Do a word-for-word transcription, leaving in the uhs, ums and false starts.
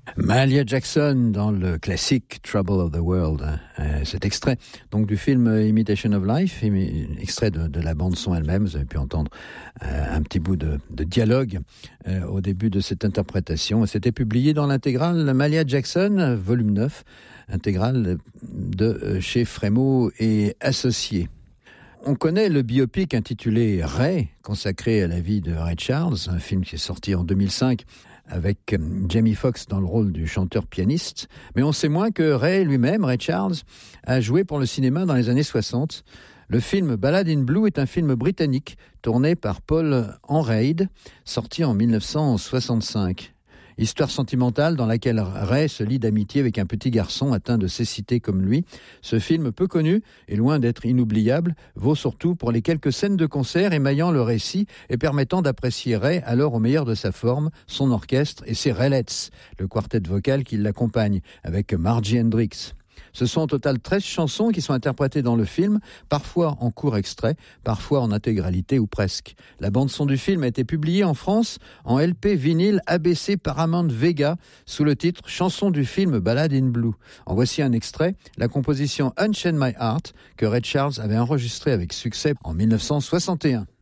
Mahalia Jackson dans le classique Trouble of the World. Euh, cet extrait donc du film Imitation of Life, extrait de, de la bande-son elle-même. Vous avez pu entendre euh, un petit bout de, de dialogue euh, au début de cette interprétation. C'était publié dans l'intégrale Mahalia Jackson, volume neuf, intégrale de euh, chez Frémaux et Associés. On connaît le biopic intitulé Ray, consacré à la vie de Ray Charles, un film qui est sorti en deux mille cinq avec Jamie Foxx dans le rôle du chanteur-pianiste. Mais on sait moins que Ray lui-même, Ray Charles, a joué pour le cinéma dans les années soixante. Le film Ballad in Blue est un film britannique tourné par Paul Enraid, sorti en dix-neuf cent soixante-cinq. Histoire sentimentale dans laquelle Ray se lie d'amitié avec un petit garçon atteint de cécité comme lui. Ce film peu connu et loin d'être inoubliable vaut surtout pour les quelques scènes de concert émaillant le récit et permettant d'apprécier Ray alors au meilleur de sa forme, son orchestre et ses Raelettes, le quartet vocal qui l'accompagne avec Margie Hendrix. Ce sont au total treize chansons qui sont interprétées dans le film, parfois en court extrait, parfois en intégralité ou presque. La bande-son du film a été publiée en France en L P vinyle A B C Paramount Vega sous le titre « Chanson du film Ballad in Blue ». En voici un extrait, la composition « Unchain My Heart » que Ray Charles avait enregistrée avec succès en dix-neuf cent soixante et un.